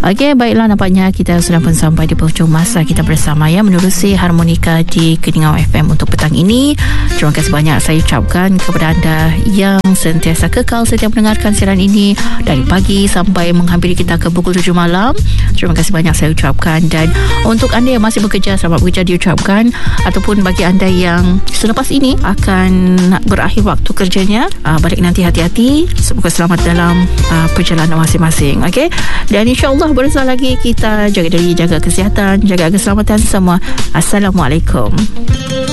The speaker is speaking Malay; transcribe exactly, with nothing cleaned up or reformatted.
Okey, baiklah, nampaknya kita sudah pun sampai di penghujung masa kita bersama ya, menerusi Harmonika di Keningau F M untuk petang ini. Terima kasih banyak saya ucapkan kepada anda yang sentiasa kekal setiap mendengarkan siaran ini dari pagi sampai menghampiri kita ke pukul tujuh malam. Terima kasih banyak saya ucapkan. Dan untuk anda yang masih bekerja, selamat bekerja diucapkan. Ataupun bagi anda yang selepas ini akan berakhir waktu kerjanya, uh, balik nanti hati-hati, semoga selamat dalam uh, perjalanan masing-masing. Okey, dan insyaAllah bersama lagi kita jaga diri, jaga kesihatan, jaga keselamatan semua. Assalamualaikum.